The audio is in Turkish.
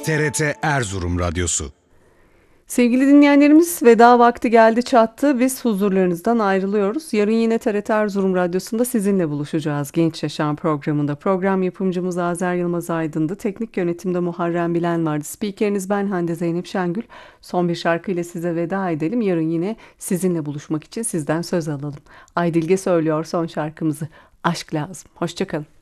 TRT Erzurum Radyosu. Sevgili dinleyenlerimiz, veda vakti geldi çattı. Biz huzurlarınızdan ayrılıyoruz. Yarın yine TRT Erzurum Radyosu'nda sizinle buluşacağız. Genç Yaşam programında. Program yapımcımız Azer Yılmaz Aydın'dı. Teknik yönetimde Muharrem Bilen vardı. Spikeriniz ben Hande Zeynep Şengül. Son bir şarkıyla size veda edelim. Yarın yine sizinle buluşmak için sizden söz alalım. Aydilge söylüyor son şarkımızı. Aşk lazım. Hoşça kalın.